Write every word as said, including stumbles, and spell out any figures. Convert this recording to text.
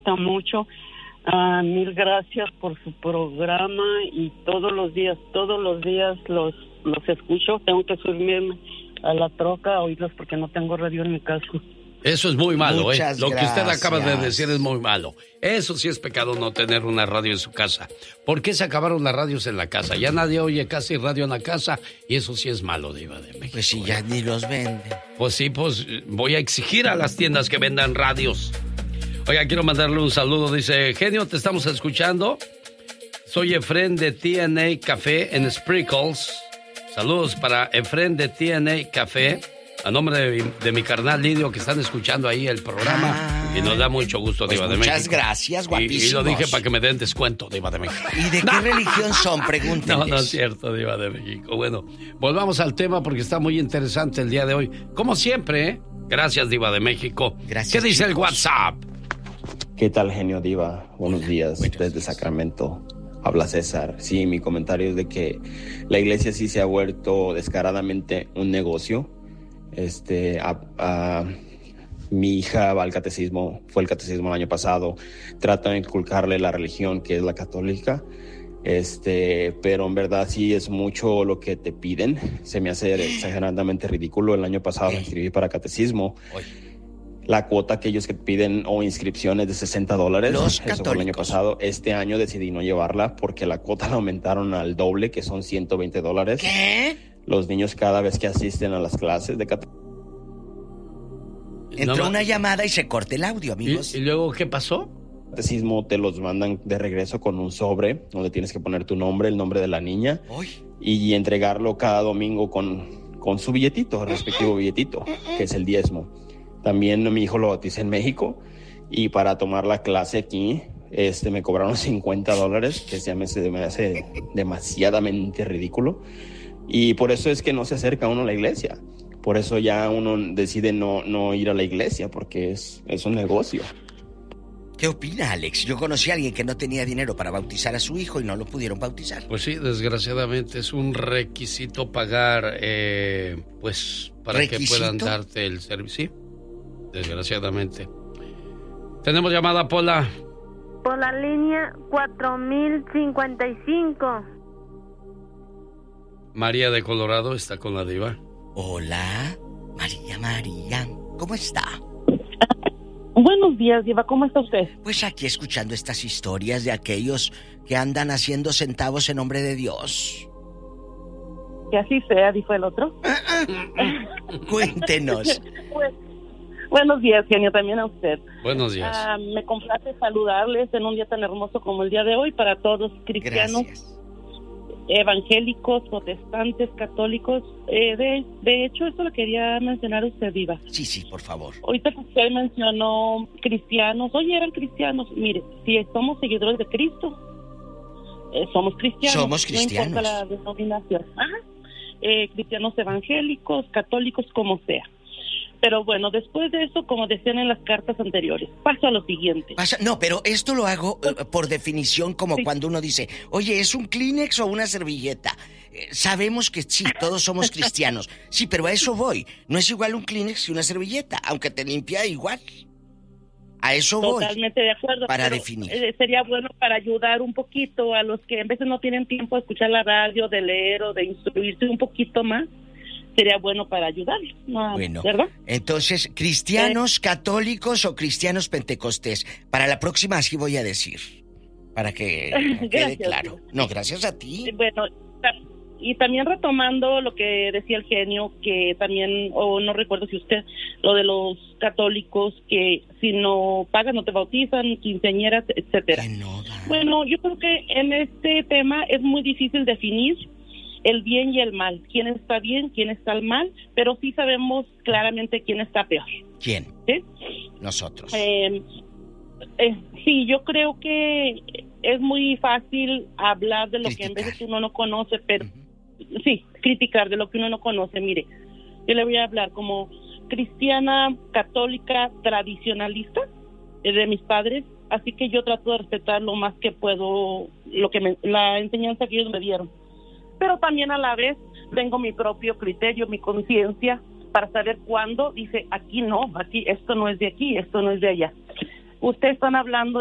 mucho. Uh, mil gracias por su programa y todos los días, todos los días los los escucho. Tengo que subirme a la troca a oírlos porque no tengo radio en mi casa. Eso es muy malo, Muchas ¿eh? Lo gracias. que usted acaba de decir es muy malo. Eso sí es pecado, no tener una radio en su casa. ¿Por qué se acabaron las radios en la casa? Ya nadie oye casi radio en la casa y eso sí es malo, Diva de México. Pues si ya ni los venden. Pues sí, pues voy a exigir a las tiendas que vendan radios. Oiga, quiero mandarle un saludo. Dice, genio, te estamos escuchando. Soy Efren de T N A Café en Sprinkles. Saludos para Efren de T N A Café. A nombre de mi, de mi carnal Lidio, que están escuchando ahí el programa. Ah, y nos da mucho gusto, pues Diva de México. Muchas gracias, guapísimos. Y, y lo dije para que me den descuento, Diva de México. ¿Y de qué religión son? Pregúntenles. No, no es cierto, Diva de México. Bueno, volvamos al tema porque está muy interesante el día de hoy. Como siempre, ¿eh? Gracias, Diva de México. Gracias, ¿Qué dice chicos? el WhatsApp? ¿Qué tal, genio Diva? Buenos días, Buenos desde días. Sacramento. Habla César. Sí, mi comentario es de que la iglesia sí se ha vuelto descaradamente un negocio. Este, a, a, mi hija va al catecismo, fue al catecismo el año pasado. Trata de inculcarle la religión que es la católica. Este, pero en verdad sí es mucho lo que te piden. Se me hace exageradamente ridículo. El año pasado me inscribí para catecismo. La cuota que ellos que piden o inscripciones de sesenta dólares. Los Eso fue el año católicos. pasado. Este año decidí no llevarla porque la cuota la aumentaron al doble, que son ciento veinte dólares. ¿Qué? Los niños cada vez que asisten a las clases de catecismo. Entró No, una llamada y se corta el audio, amigos. ¿Y, y luego qué pasó? catecismo te los mandan de regreso con un sobre donde tienes que poner tu nombre, el nombre de la niña Uy. y entregarlo cada domingo con, con su billetito, el respectivo billetito, que es el diezmo. También mi hijo lo bauticé en México y para tomar la clase aquí este, me cobraron cincuenta dólares, que se me, se me hace demasiadamente ridículo. Y por eso es que no se acerca uno a la iglesia. Por eso ya uno decide no, no ir a la iglesia, porque es, es un negocio. ¿Qué opina, Alex? Yo conocí a alguien que no tenía dinero para bautizar a su hijo y no lo pudieron bautizar. Pues sí, desgraciadamente es un requisito pagar, eh, pues, para ¿Requisito? que puedan darte el servicio. Sí, desgraciadamente. Tenemos llamada, Pola. Por la línea cuatro mil cincuenta y cinco. María de Colorado está con la Diva. Hola, María, María. ¿Cómo está? Buenos días, Diva, ¿cómo está usted? Pues aquí escuchando estas historias de aquellos que andan haciendo centavos en nombre de Dios. Que así sea, dijo el otro. Cuéntenos. Pues, buenos días, genio, también a usted. Buenos días. Ah, me complace saludarles en un día tan hermoso como el día de hoy para todos cristianos, Gracias. evangélicos, protestantes, católicos. Eh, de, de hecho, eso lo quería mencionar a usted, Diva. Sí, sí, por favor. Ahorita que usted mencionó cristianos, oye, eran cristianos. Mire, si somos seguidores de Cristo, eh, somos cristianos. Somos cristianos. No importa la denominación. Ajá. Eh, cristianos evangélicos, católicos, como sea. Pero bueno, después de eso, como decían en las cartas anteriores, paso a lo siguiente. Pasa, no, pero esto lo hago eh, por definición como Sí. cuando uno dice, oye, ¿es un Kleenex o una servilleta? Eh, sabemos que sí, todos somos cristianos. Sí, pero a eso voy. No es igual un Kleenex que una servilleta, aunque te limpia igual. A eso voy. Totalmente de acuerdo. Para pero, definir. eh, sería bueno para ayudar un poquito a los que en veces no tienen tiempo de escuchar la radio, de leer o de instruirse un poquito más. Sería bueno para ayudarlos, ¿no? Bueno, ¿Verdad? entonces, ¿cristianos católicos o cristianos pentecostés? Para la próxima así voy a decir, para que quede Gracias. claro. No, gracias a ti. Eh, Bueno, ta- y también retomando lo que decía el genio, que también, o no recuerdo si usted, lo de los católicos que si no pagan no te bautizan, quinceañeras, etcétera. Que no da. Bueno, yo creo que en este tema es muy difícil definir el bien y el mal, quién está bien, quién está mal, pero sí sabemos claramente quién está peor. ¿Quién? ¿Sí? Nosotros. Eh, eh, sí, yo creo que es muy fácil hablar de lo Criticar. que en veces uno no conoce, pero Ujú. sí, criticar de lo que uno no conoce. Mire, yo le voy a hablar como cristiana, católica, tradicionalista eh, de mis padres, así que yo trato de respetar lo más que puedo lo que me, la enseñanza que ellos me dieron. Pero también a la vez tengo mi propio criterio, mi conciencia para saber cuándo dice aquí no, aquí esto no es de aquí, esto no es de allá. Ustedes están hablando